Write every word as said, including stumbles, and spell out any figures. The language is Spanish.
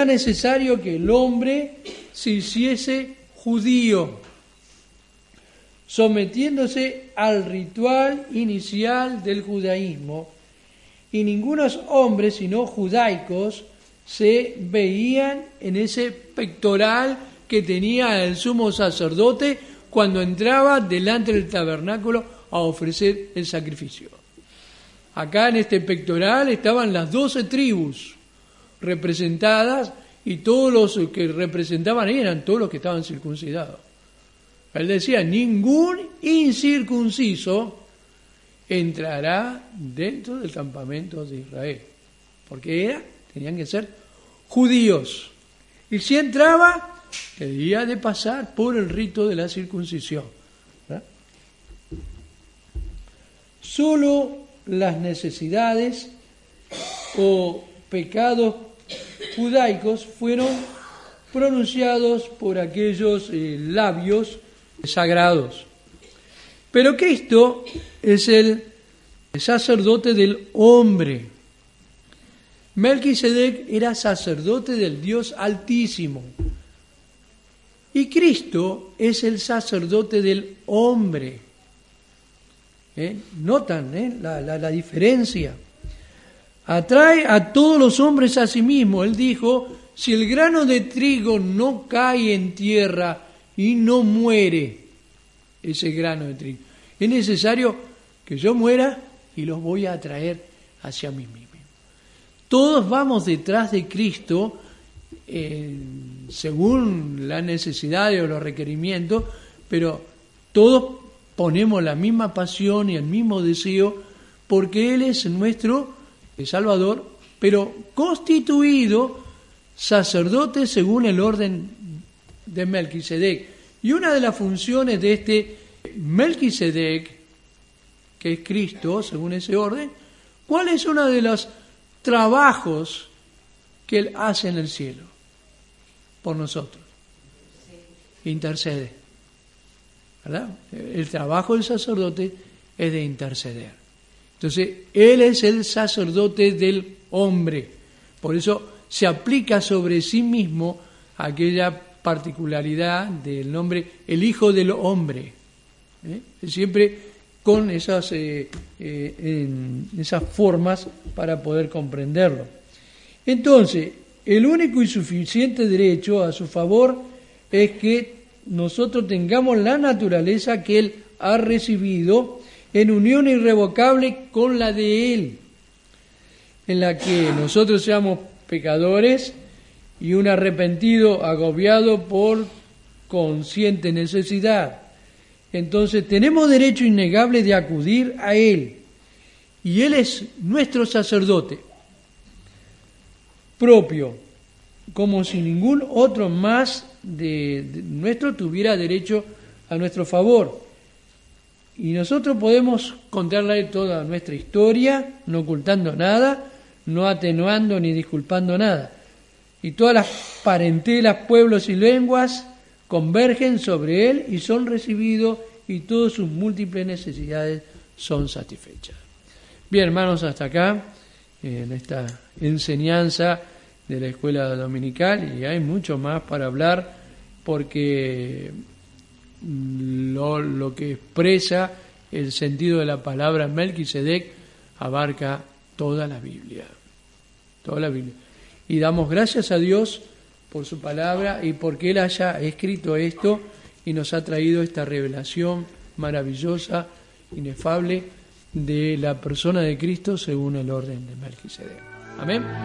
era necesario que el hombre se hiciese judío, sometiéndose al ritual inicial del judaísmo, y ningunos hombres, sino judaicos, se veían en ese pectoral que tenía el sumo sacerdote cuando entraba delante del tabernáculo a ofrecer el sacrificio. Acá en este pectoral estaban las doce tribus representadas, y todos los que representaban eran todos los que estaban circuncidados. Él decía, ningún incircunciso entrará dentro del campamento de Israel, porque era, tenían que ser judíos. Y si entraba, debía de pasar por el rito de la circuncisión. ¿Verdad? Solo las necesidades o pecados judaicos fueron pronunciados por aquellos eh, labios sagrados. Pero Cristo es el sacerdote del hombre. Melquisedec era sacerdote del Dios Altísimo. Y Cristo es el sacerdote del hombre. ¿Eh? ¿Notan eh? la, la, la diferencia? Atrae a todos los hombres a sí mismo. Él dijo, si el grano de trigo no cae en tierra y no muere ese grano de trigo, es necesario que yo muera y los voy a atraer hacia mí mismo. Todos vamos detrás de Cristo eh, según las necesidades o los requerimientos, pero todos ponemos la misma pasión y el mismo deseo porque Él es nuestro Salvador, pero constituido sacerdote según el orden de Melquisedec. Y una de las funciones de este Melquisedec, que es Cristo, según ese orden, ¿cuál es uno de los trabajos que Él hace en el cielo por nosotros? Intercede. ¿Verdad? El trabajo del sacerdote es de interceder. Entonces, Él es el sacerdote del hombre. Por eso se aplica sobre sí mismo aquella particularidad del nombre, el Hijo del Hombre. ¿Eh? Siempre con esas, eh, eh, en esas formas para poder comprenderlo. Entonces, el único y suficiente derecho a su favor es que nosotros tengamos la naturaleza que Él ha recibido en unión irrevocable con la de Él, en la que nosotros seamos pecadores y un arrepentido agobiado por consciente necesidad. Entonces tenemos derecho innegable de acudir a Él, y Él es nuestro sacerdote propio, como si ningún otro más de, de nuestro tuviera derecho a nuestro favor. Y nosotros podemos contarle toda nuestra historia, no ocultando nada, no atenuando ni disculpando nada. Y todas las parentelas, pueblos y lenguas convergen sobre Él y son recibidos, y todas sus múltiples necesidades son satisfechas. Bien, hermanos, hasta acá, en esta enseñanza de la escuela dominical, y hay mucho más para hablar, porque Lo, lo que expresa el sentido de la palabra Melquisedec abarca toda la Biblia, toda la Biblia. Y damos gracias a Dios por su palabra y porque Él haya escrito esto y nos ha traído esta revelación maravillosa, inefable, de la persona de Cristo según el orden de Melquisedec. Amén.